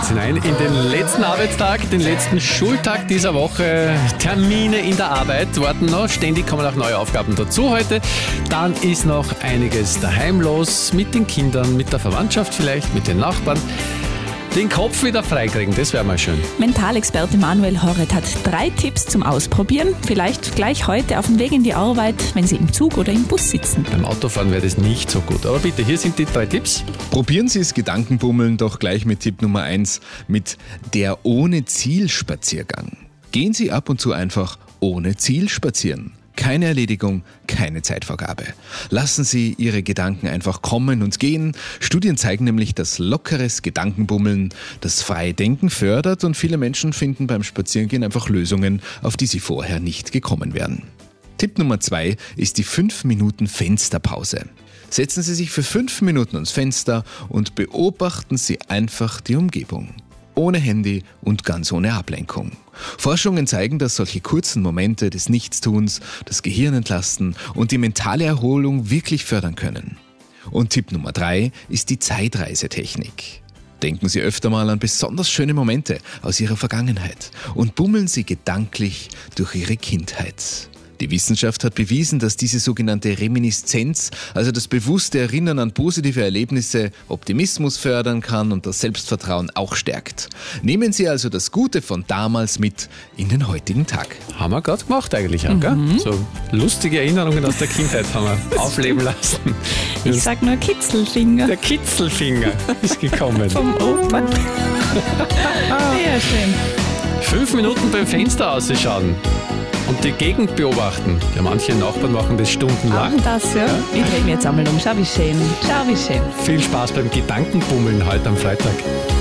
geht's hinein in den letzten Arbeitstag, den letzten Schultag dieser Woche. Termine in der Arbeit warten noch. Ständig kommen auch neue Aufgaben dazu heute. Dann ist noch einiges daheim los mit den Kindern, mit der Verwandtschaft vielleicht, mit den Nachbarn. Den Kopf wieder freikriegen, das wäre mal schön. Mentalexperte Manuel Horret hat 3 Tipps zum Ausprobieren. Vielleicht gleich heute auf dem Weg in die Arbeit, wenn Sie im Zug oder im Bus sitzen. Beim Autofahren wäre das nicht so gut. Aber bitte, hier sind die 3 Tipps. Probieren Sie das Gedankenbummeln doch gleich mit Tipp Nummer 1, mit der Ohne-Ziel-Spaziergang. Gehen Sie ab und zu einfach ohne Ziel spazieren. Keine Erledigung, keine Zeitvorgabe. Lassen Sie Ihre Gedanken einfach kommen und gehen. Studien zeigen nämlich, dass lockeres Gedankenbummeln das freie Denken fördert und viele Menschen finden beim Spazierengehen einfach Lösungen, auf die sie vorher nicht gekommen wären. Tipp Nummer 2 ist die 5 Minuten Fensterpause. Setzen Sie sich für 5 Minuten ans Fenster und beobachten Sie einfach die Umgebung. Ohne Handy und ganz ohne Ablenkung. Forschungen zeigen, dass solche kurzen Momente des Nichtstuns das Gehirn entlasten und die mentale Erholung wirklich fördern können. Und Tipp Nummer 3 ist die Zeitreisetechnik. Denken Sie öfter mal an besonders schöne Momente aus Ihrer Vergangenheit und bummeln Sie gedanklich durch Ihre Kindheit. Die Wissenschaft hat bewiesen, dass diese sogenannte Reminiszenz, also das bewusste Erinnern an positive Erlebnisse, Optimismus fördern kann und das Selbstvertrauen auch stärkt. Nehmen Sie also das Gute von damals mit in den heutigen Tag. Haben wir gerade gemacht eigentlich auch, gell? So lustige Erinnerungen aus der Kindheit haben wir aufleben lassen. Ich sag nur Kitzelfinger. Der Kitzelfinger ist gekommen. Vom Opa. Sehr schön. 5 Minuten beim Fenster ausschauen und die Gegend beobachten. Ja, manche Nachbarn machen das stundenlang. Das, ja. Ich drehe mich jetzt einmal um. Schau, wie schön. Schau, wie schön. Viel Spaß beim Gedankenbummeln heute am Freitag.